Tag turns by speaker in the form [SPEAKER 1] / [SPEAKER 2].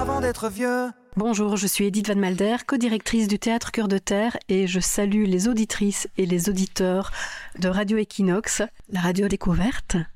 [SPEAKER 1] avant d'être vieux.
[SPEAKER 2] Bonjour, je suis Edith Van Malder, co-directrice du Théâtre Cœur de Terre et je salue les auditrices et les auditeurs de Radio Equinox, la radio découverte.